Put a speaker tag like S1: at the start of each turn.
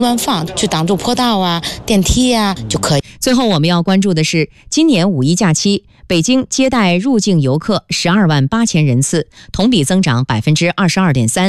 S1: 乱放，就挡住坡道啊、电梯啊就可以。
S2: 最后我们要关注的是，今年五一假期，北京接待入境游客12万8千人次，同比增长22.3%。